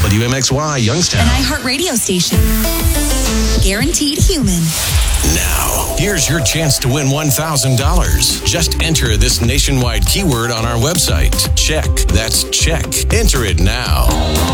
WMXY Youngstown. An iHeart radio station. Guaranteed human. Now, here's your chance to win $1,000. Just enter this nationwide keyword on our website. Check. That's check. Enter it now.